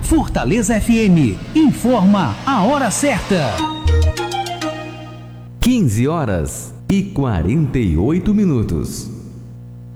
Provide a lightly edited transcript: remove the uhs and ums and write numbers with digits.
Fortaleza FM informa a hora certa. 15 horas e 48 minutos.